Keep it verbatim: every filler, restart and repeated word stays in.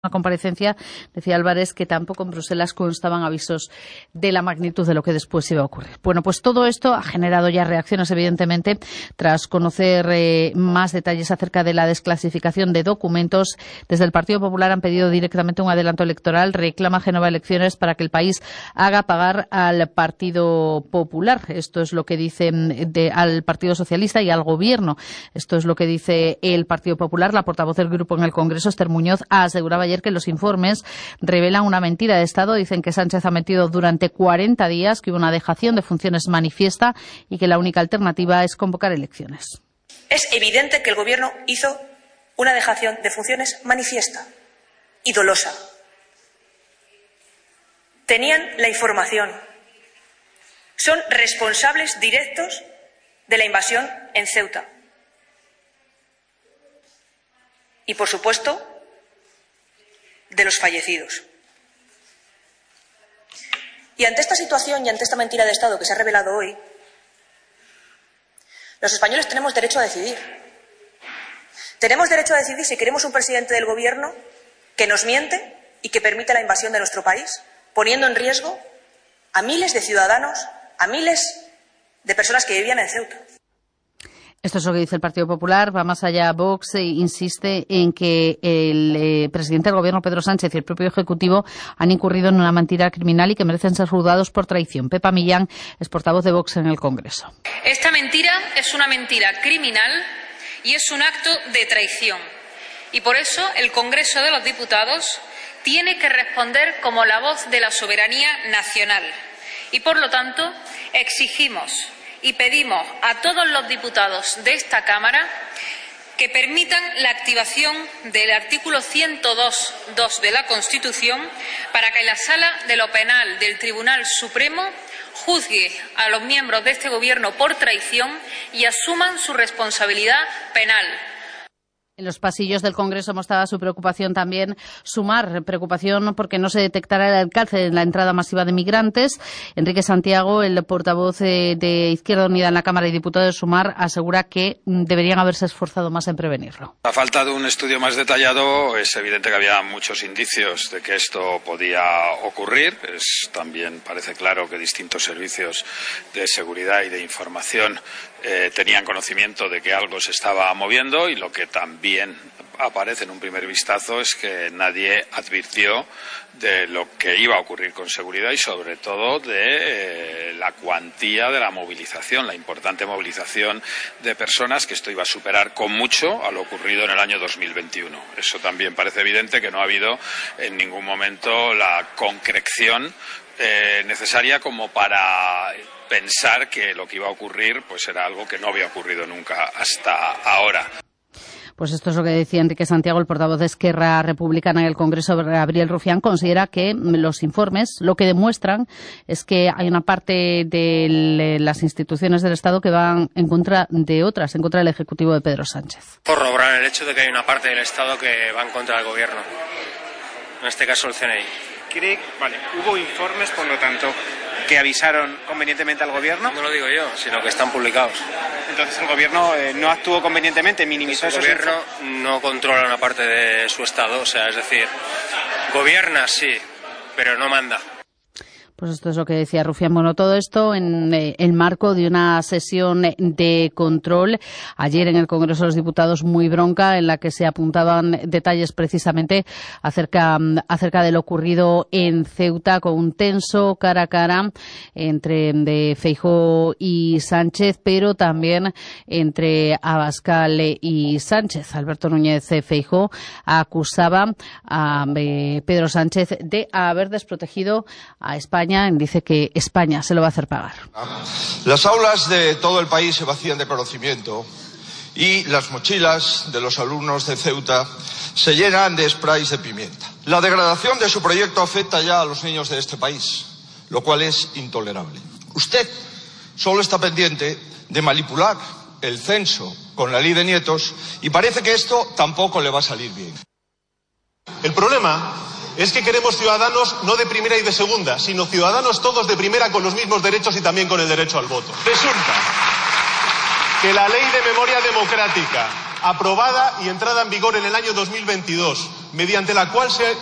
Una comparecencia, decía Álvarez, que tampoco en Bruselas constaban avisos de la magnitud de lo que después iba a ocurrir. Bueno, pues todo esto ha generado ya reacciones, evidentemente, tras conocer eh, más detalles acerca de la desclasificación de documentos. Desde el Partido Popular han pedido directamente un adelanto electoral, reclama Génova elecciones para que el país haga pagar al Partido Popular. Esto es lo que dicen de, al Partido Socialista y al Gobierno. Esto es lo que dice el Partido Popular. La portavoz del grupo en el Congreso, Esther Muñoz, aseguraba ayer que los informes revelan una mentira de Estado. Dicen que Sánchez ha mentido durante cuarenta días, que hubo una dejación de funciones manifiesta y que la única alternativa es convocar elecciones. Es evidente que el Gobierno hizo una dejación de funciones manifiesta y dolosa. Tenían la información. Son responsables directos de la invasión en Ceuta. Y, por supuesto, de los fallecidos. Y ante esta situación y ante esta mentira de Estado que se ha revelado hoy, los españoles tenemos derecho a decidir. Tenemos derecho a decidir si queremos un presidente del Gobierno que nos miente y que permite la invasión de nuestro país, poniendo en riesgo a miles de ciudadanos, a miles de personas que vivían en Ceuta. Esto es lo que dice el Partido Popular. Va más allá. Vox e insiste en que el eh, presidente del Gobierno, Pedro Sánchez, y el propio Ejecutivo han incurrido en una mentira criminal y que merecen ser juzgados por traición. Pepa Millán es portavoz de Vox en el Congreso. Esta mentira es una mentira criminal y es un acto de traición. Y por eso el Congreso de los Diputados tiene que responder como la voz de la soberanía nacional. Y por lo tanto exigimos y pedimos a todos los diputados de esta Cámara que permitan la activación del artículo ciento dos punto dos de la Constitución para que la Sala de lo Penal del Tribunal Supremo juzgue a los miembros de este Gobierno por traición y asuman su responsabilidad penal. En los pasillos del Congreso mostraba su preocupación también Sumar, preocupación porque no se detectará el alcance en la entrada masiva de migrantes. Enrique Santiago, el portavoz de, de Izquierda Unida en la Cámara y diputado de Sumar, asegura que deberían haberse esforzado más en prevenirlo. A falta de un estudio más detallado, es evidente que había muchos indicios de que esto podía ocurrir. Es, también parece claro que distintos servicios de seguridad y de información eh, tenían conocimiento de que algo se estaba moviendo, y lo que también aparece en un primer vistazo es que nadie advirtió de lo que iba a ocurrir con seguridad y sobre todo de eh, la cuantía de la movilización, la importante movilización de personas, que esto iba a superar con mucho a lo ocurrido en el año dos mil veintiuno. Eso también parece evidente, que no ha habido en ningún momento la concreción eh, necesaria como para pensar que lo que iba a ocurrir pues era algo que no había ocurrido nunca hasta ahora. Pues esto es lo que decía Enrique Santiago, el portavoz de Esquerra Republicana en el Congreso. Gabriel Rufián considera que los informes lo que demuestran es que hay una parte de las instituciones del Estado que van en contra de otras, en contra del Ejecutivo de Pedro Sánchez. Corroborar el hecho de que hay una parte del Estado que va en contra del Gobierno, en este caso el C N I. ¿Cree, vale, hubo informes, por lo tanto, que avisaron convenientemente al Gobierno? No lo digo yo, sino que están publicados. Entonces el Gobierno eh, no actuó convenientemente, minimizó esos informes. El Gobierno no controla una parte de su Estado, o sea, es decir, gobierna sí, pero no manda. Pues esto es lo que decía Rufián. Bueno, todo esto en eh, el marco de una sesión de control ayer en el Congreso de los Diputados muy bronca, en la que se apuntaban detalles precisamente acerca, acerca de lo ocurrido en Ceuta, con un tenso cara a cara entre de Feijóo y Sánchez, pero también entre Abascal y Sánchez. Alberto Núñez Feijóo acusaba a eh, Pedro Sánchez de haber desprotegido a España. Dice que España se lo va a hacer pagar. Las aulas de todo el país se vacían de conocimiento y las mochilas de los alumnos de Ceuta se llenan de sprays de pimienta. La degradación de su proyecto afecta ya a los niños de este país, lo cual es intolerable. Usted solo está pendiente de manipular el censo con la ley de nietos y parece que esto tampoco le va a salir bien. El problema es que queremos ciudadanos no de primera y de segunda, sino ciudadanos todos de primera con los mismos derechos y también con el derecho al voto. Resulta que la ley de memoria democrática aprobada y entrada en vigor en el año dos mil veintidós, mediante la cual se